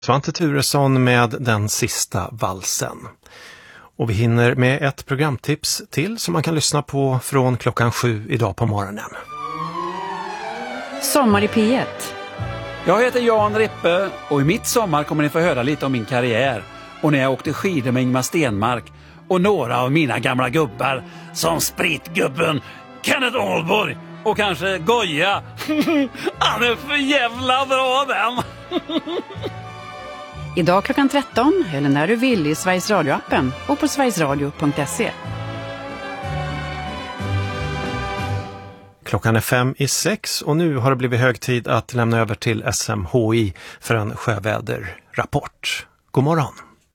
Svante Turesson med den sista valsen. Och vi hinner med ett programtips till som man kan lyssna på från klockan 7 idag på morgonen. Sommar i P1. Jag heter Jan Rippe och i mitt sommar kommer ni få höra lite om min karriär och när jag åkte skidor med Ingmar Stenmark och några av mina gamla gubbar som Spritgubben, Kenneth Ahlborg och kanske Goya. Han är för jävla bra den! Idag klockan 13 eller när du vill i Sveriges Radio-appen och på sverigesradio.se. Klockan är 5:06 och nu har det blivit hög tid att lämna över till SMHI för en sjöväderrapport. God morgon!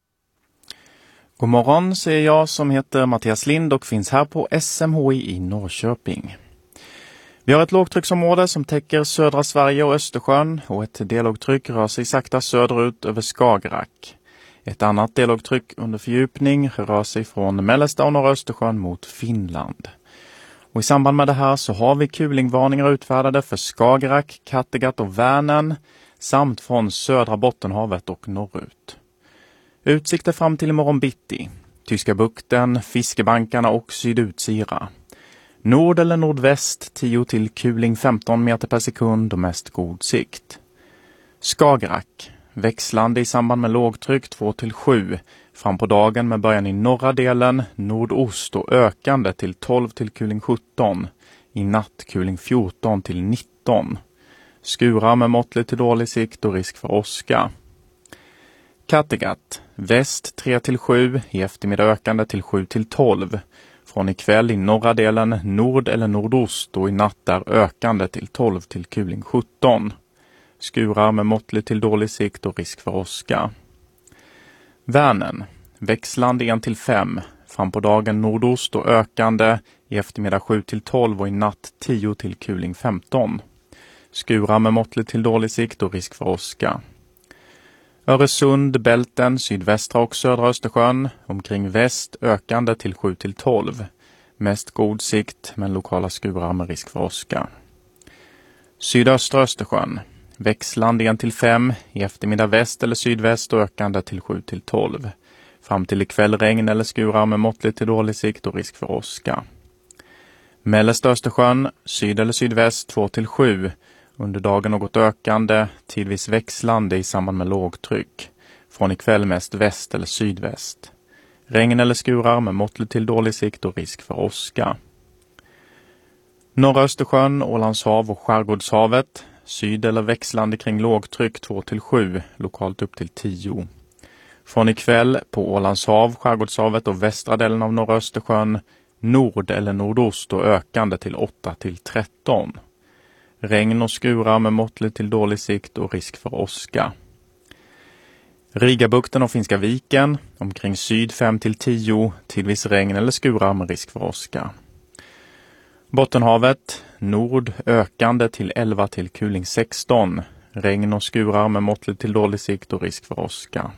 God morgon, säger jag som heter Mattias Lind och finns här på SMHI i Norrköping. Vi har ett lågtrycksområde som täcker södra Sverige och Östersjön och ett dellågtryck rör sig sakta söderut över Skagerrak. Ett annat dellågtryck under fördjupning rör sig från mellersta och norra Östersjön mot Finland. Och i samband med det här så har vi kulingvarningar utfärdade för Skagerrak, Kattegatt och Vänern samt från södra Bottenhavet och norrut. Utsikter fram till imorgon bitti. Tyska bukten, fiskebankarna och Sydutsira. Nord eller nordväst 10 till kuling 15 meter per sekund och mest god sikt. Skagerrak, växlande i samband med lågtryck 2 till 7. Fram på dagen med början i norra delen, nordost och ökande till 12 till kuling 17. I natt kuling 14 till 19. Skurar med måttlig till dålig sikt och risk för åska. Kattegatt, väst 3 till 7, i eftermiddag ökande till 7 till 12. Från ikväll i norra delen nord eller nordost och i natt där ökande till 12 till kuling 17. Skurar med måttlig till dålig sikt och risk för åska. Vänern, växlande 1 till 5. Fram på dagen nordost och ökande, i eftermiddag 7 till 12 och i natt 10 till kuling 15. Skurar med måttlig till dålig sikt och risk för åska. Öresund, Bälten, sydvästra och södra Östersjön, omkring väst ökande till 7 till 12. Mest god sikt men lokala skurar med risk för åska. Sydöstra Östersjön, växlande 1 till 5, i eftermiddag väst eller sydväst och ökande till 7 till 12. Fram till ikväll regn eller skurar med måttlig till dålig sikt och risk för åska. Mellersta Östersjön, syd eller sydväst 2 till 7. Under dagen något ökande, tidvis växlande i samband med lågtryck. Från ikväll mest väst eller sydväst. Regn eller skurar med måttlig till dålig sikt och risk för åska. Norra Östersjön, Ålandshav och Skärgårdshavet. Syd eller växlande kring lågtryck 2 till 7, lokalt upp till 10. Från ikväll på Ålandshav, Skärgårdshavet och västra delen av norra Östersjön. Nord eller nordost och ökande till 8 till 13. Regn och skurar med måttlig till dålig sikt och risk för åska. Rigabukten och Finska viken, omkring syd 5 till 10, tidvis regn eller skurar med risk för åska. Bottenhavet, nord ökande till 11 till kuling 16, regn och skurar med måttlig till dålig sikt och risk för åska.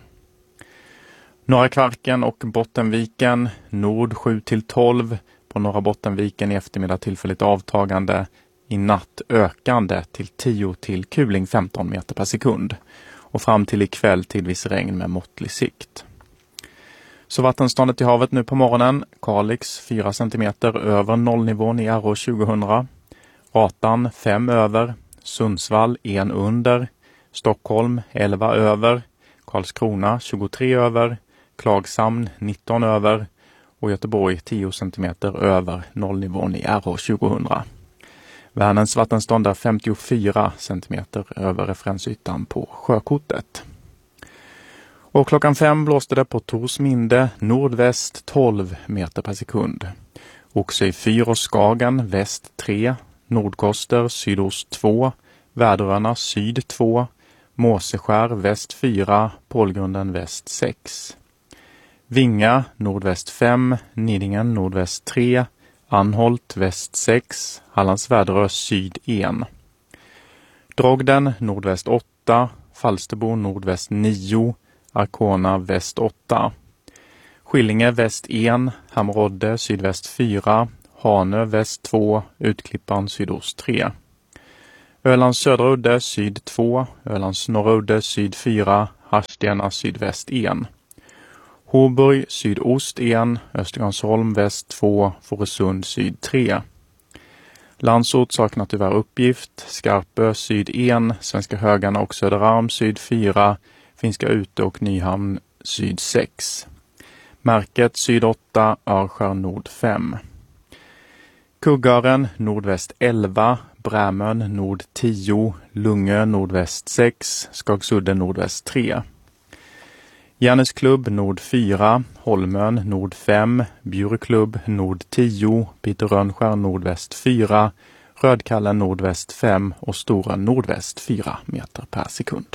Norra Kvarken och Bottenviken, nord 7 till 12, på norra Bottenviken i eftermiddag tillfälligt avtagande. I natt ökande till 10 till kuling 15 meter per sekund. Och fram till ikväll tidvis regn med måttlig sikt. Så vattenståndet i havet nu på morgonen. Kalix 4 cm över nollnivån i RO 2000. Ratan 5 över. Sundsvall 1 under. Stockholm 11 över. Karlskrona 23 över. Klagshamn 19 över. Och Göteborg 10 cm över nollnivån i RO 2000. Vänerns vattenstånd är 54 cm över referensytan på sjökortet. Och klockan 5 blåste det på Torsminde nordväst 12 meter per sekund. Oxö 4 och Skagen väst 3, Nordkoster sydost 2, Väderöarna syd 2, Måseskär väst 4, Pålgrunden väst 6. Vinga nordväst 5, Nidingen nordväst 3, Anholt väst 6, Hallands Väderö syd 1. Drogden nordväst 8, Falsterbo nordväst 9, Arkona väst 8. Skillinge väst 1, Hamrodde sydväst 4, Hanö väst 2, Utklippan sydost 3. Ölands södra udde syd 2, Ölands norra udde syd 4, Harstena sydväst 1. Håborg sydost 1, Östergansholm väst 2, Fårösund syd 3. Landsort saknar tyvärr uppgift, Skarpö syd 1, Svenska Högarna och Söderarm syd 4, Finska Ute och Nyhamn syd 6. Märket syd 8, Örskär nord 5. Kuggaren nordväst 11, Brämön nord 10, Lungö nordväst 6, Skagsudden nordväst 3. Järnesklubb nord 4, Holmön nord 5, Bjurklubb nord 10, Piterrönskär nordväst 4, Rödkallen nordväst 5 och Stora nordväst 4 meter per sekund.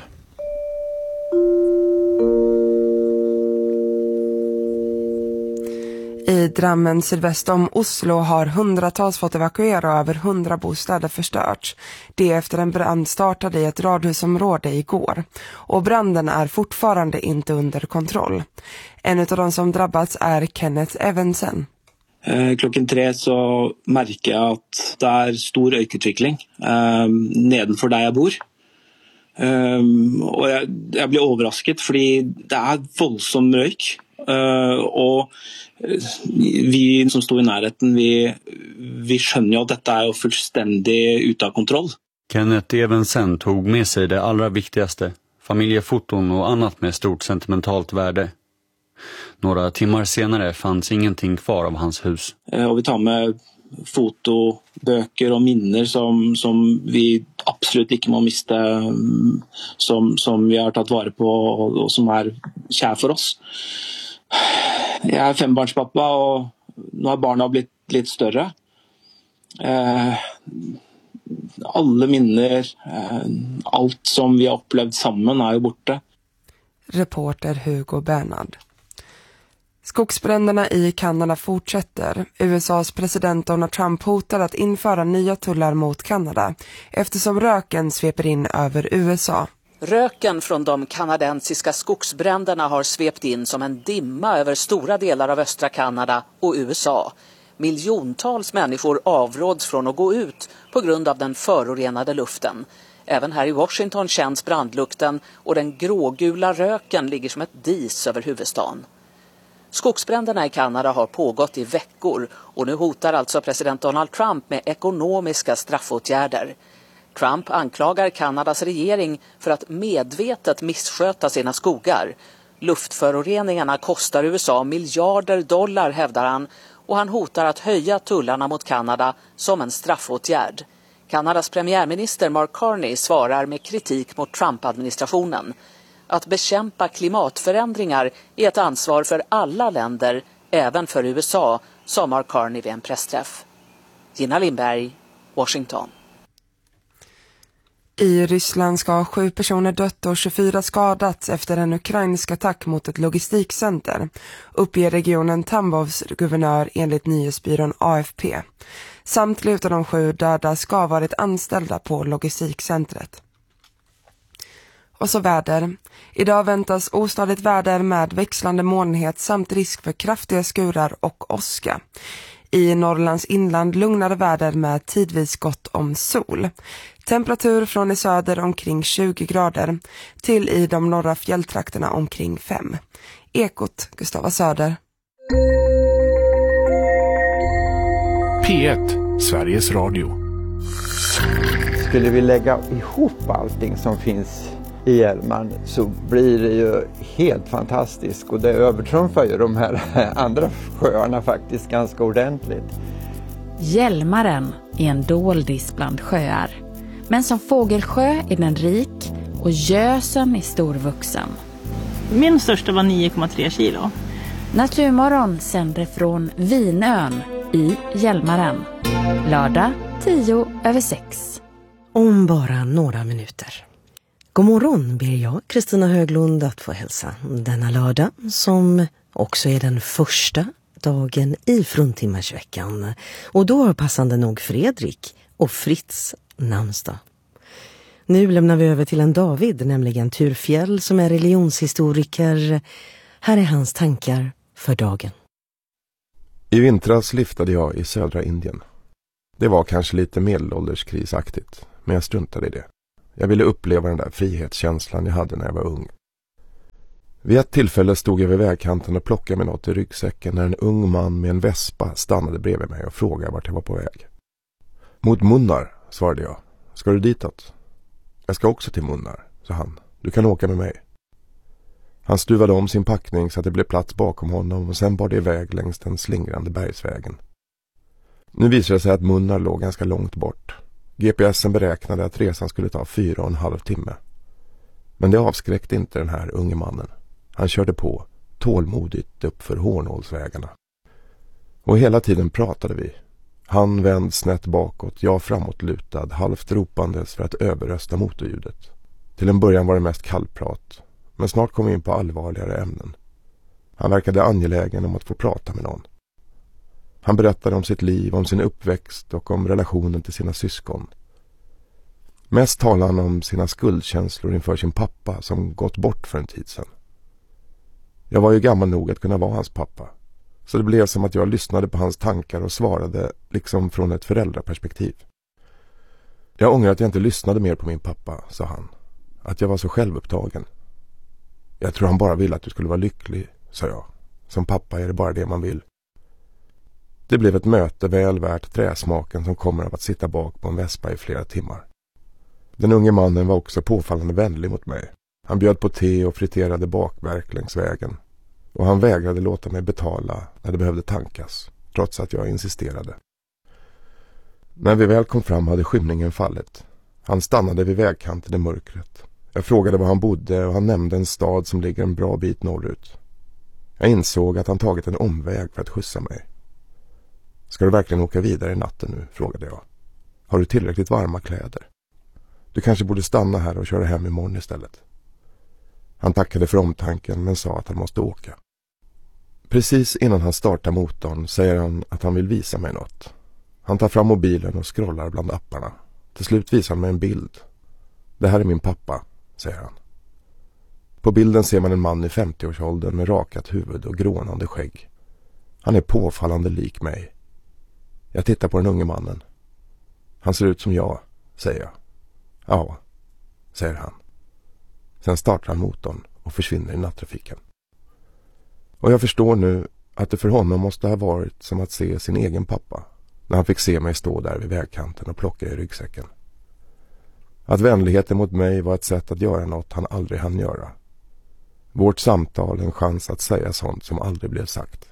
I Drammen sydväst om Oslo har hundratals fått evakuera och över 100 bostäder förstörts. Det efter en brand startade i ett radhusområde igår. Och branden är fortfarande inte under kontroll. En av de som drabbats är Kenneth Evensen. Klokken 3 så märker jag att det är stor øykutvikling nedenfor där jag bor. Och jag blir överraskad för det är våldsam rök. Och vi som står i närheten, vi skönjer ju att detta är fullständigt utan kontroll. Kenneth Evensen tog med sig det allra viktigaste, familjefoton och annat med stort sentimentalt värde. Några timmar senare fanns ingenting kvar av hans hus. Och vi tar med foto, böcker och minnen som vi absolut inte må mista, som vi har tagit vara på och som är kär för oss. Jag är fembarnspappa och nu har barnen blivit lite större. Alla minnen, allt som vi har upplevt samman är ju borta. Reporter Hugo Bernhard. Skogsbränderna i Kanada fortsätter. USAs president Donald Trump hotar att införa nya tullar mot Kanada eftersom röken sveper in över USA. Röken från de kanadensiska skogsbränderna har svept in som en dimma över stora delar av östra Kanada och USA. Miljontals människor avråds från att gå ut på grund av den förorenade luften. Även här i Washington känns brandlukten och den grågula röken ligger som ett dis över huvudstaden. Skogsbränderna i Kanada har pågått i veckor och nu hotar alltså president Donald Trump med ekonomiska straffåtgärder. Trump anklagar Kanadas regering för att medvetet missköta sina skogar. Luftföroreningarna kostar USA miljarder dollar, hävdar han, och han hotar att höja tullarna mot Kanada som en straffåtgärd. Kanadas premiärminister Mark Carney svarar med kritik mot Trump-administrationen. Att bekämpa klimatförändringar är ett ansvar för alla länder, även för USA, sa Mark Carney vid en pressträff. Gina Lindberg, Washington. I Ryssland ska 7 personer dött och 24 skadats efter en ukrainsk attack mot ett logistikcenter, uppger regionen Tambovs guvernör enligt nyhetsbyrån AFP. Samtliga av de 7 döda ska ha varit anställda på logistikcentret. Och så väder. Idag väntas ostadigt väder med växlande molnighet samt risk för kraftiga skurar och åska. I Norrlands inland lugnare väder med tidvis gott om sol. Temperatur från i söder omkring 20 grader till i de norra fjälltrakterna omkring 5. Ekot, Gustava Söder. P1, Sveriges Radio. Skulle vi lägga ihop allting som finns i Hjälmaren så blir det ju helt fantastiskt, och det övertrumfar ju de här andra sjöarna faktiskt ganska ordentligt. Hjälmaren är en doldis bland sjöar, men som fågelsjö är den rik och Gösen är storvuxen. Min största var 9,3 kilo. Naturmorgon sänder från Vinön i Hjälmaren. Lördag 5:10. Om bara några minuter. God morgon ber jag, Kristina Höglund, att få hälsa denna lördag som också är den första dagen i fruntimmarsveckan. Och då har passande nog Fredrik och Fritz namnsdag. Nu lämnar vi över till en David, nämligen Turfjäll, som är religionshistoriker. Här är hans tankar för dagen. I vintras lyftade jag i södra Indien. Det var kanske lite medelålderskrisaktigt, men jag struntade i det. Jag ville uppleva den där frihetskänslan jag hade när jag var ung. Vid ett tillfälle stod jag vid vägkanten och plockade med något i ryggsäcken när en ung man med en vespa stannade bredvid mig och frågade vart jag var på väg. Mot Munnar, svarade jag. Ska du ditåt? Jag ska också till Munnar, sa han. Du kan åka med mig. Han stuvade om sin packning så att det blev plats bakom honom och sen bar det iväg längs den slingrande bergsvägen. Nu visade det sig att Munnar låg ganska långt bort. GPSen beräknade att resan skulle ta 4,5 timme. Men det avskräckte inte den här unge mannen. Han körde på, tålmodigt upp för Hornålsvägarna. Och hela tiden pratade vi. Han vänd snett bakåt, jag framåtlutad, halvt ropandes för att överrösta motorljudet. Till en början var det mest kallprat, men snart kom vi in på allvarligare ämnen. Han verkade angelägen om att få prata med någon. Han berättade om sitt liv, om sin uppväxt och om relationen till sina syskon. Mest talade han om sina skuldkänslor inför sin pappa som gått bort för en tid sedan. Jag var ju gammal nog att kunna vara hans pappa, så det blev som att jag lyssnade på hans tankar och svarade liksom från ett föräldraperspektiv. Jag ångrar att jag inte lyssnade mer på min pappa, sa han. Att jag var så självupptagen. Jag tror han bara ville att du skulle vara lycklig, sa jag. Som pappa är det bara det man vill. Det blev ett möte väl värt träsmaken som kommer av att sitta bak på en vespa i flera timmar. Den unge mannen var också påfallande vänlig mot mig. Han bjöd på te och friterade bakverk längs vägen. Och han vägrade låta mig betala när det behövde tankas, trots att jag insisterade. När vi väl kom fram hade skymningen fallit. Han stannade vid vägkanten i mörkret. Jag frågade var han bodde och han nämnde en stad som ligger en bra bit norrut. Jag insåg att han tagit en omväg för att skjutsa mig. Ska du verkligen åka vidare i natten nu, frågade jag. Har du tillräckligt varma kläder? Du kanske borde stanna här och köra hem imorgon istället. Han tackade för omtanken men sa att han måste åka. Precis innan han startar motorn säger han att han vill visa mig något. Han tar fram mobilen och scrollar bland apparna. Till slut visar han mig en bild. Det här är min pappa, säger han. På bilden ser man en man i 50-årsåldern med rakat huvud och grånande skägg. Han är påfallande lik mig. Jag tittar på den unge mannen. Han ser ut som jag, säger jag. Ja, säger han. Sen startar han motorn och försvinner i nattrafiken. Och jag förstår nu att det för honom måste ha varit som att se sin egen pappa när han fick se mig stå där vid vägkanten och plocka i ryggsäcken. Att vänligheten mot mig var ett sätt att göra något han aldrig hann göra. Vårt samtal en chans att säga sånt som aldrig blev sagt.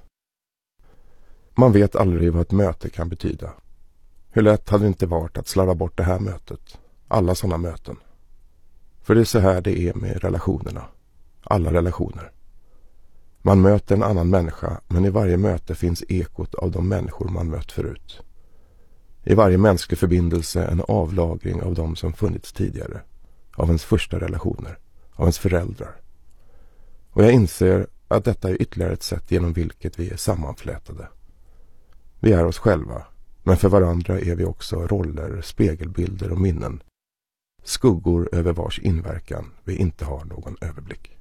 Man vet aldrig vad ett möte kan betyda. Hur lätt hade det inte varit att slarva bort det här mötet. Alla sådana möten. För det är så här det är med relationerna. Alla relationer. Man möter en annan människa, men i varje möte finns ekot av de människor man mött förut. I varje mänsklig förbindelse en avlagring av de som funnits tidigare. Av ens första relationer. Av ens föräldrar. Och jag inser att detta är ytterligare ett sätt genom vilket vi är sammanflätade. Vi är oss själva, men för varandra är vi också roller, spegelbilder och minnen. Skuggor över vars inverkan vi inte har någon överblick.